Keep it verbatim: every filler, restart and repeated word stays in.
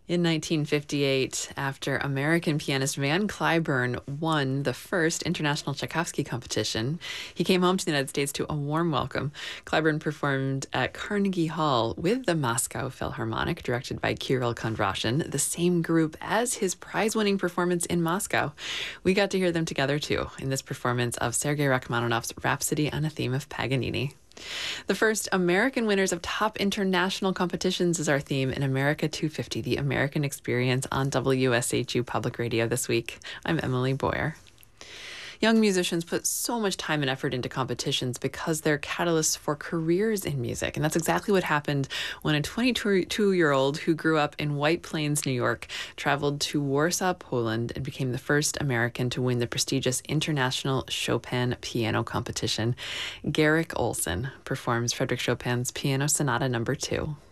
In nineteen fifty-eight, after American pianist Van Cliburn won the first International Tchaikovsky competition, he came home to the United States to a warm welcome. Cliburn performed at Carnegie Hall with the Moscow Philharmonic, directed by Kirill Kondrashin, the same group as his prize-winning performance in Moscow. We got to hear them together, too, in this performance of Sergei Rachmaninoff's Rhapsody on a Theme of Paganini. The first American winners of top international competitions is our theme in America two fifty, the American Experience on W S H U Public Radio this week. I'm Emily Boyer. Young musicians put so much time and effort into competitions because they're catalysts for careers in music. And that's exactly what happened when a twenty-two-year-old who grew up in White Plains, New York, traveled to Warsaw, Poland, and became the first American to win the prestigious International Chopin Piano Competition. Garrick Olson performs Frederick Chopin's Piano Sonata Number Two.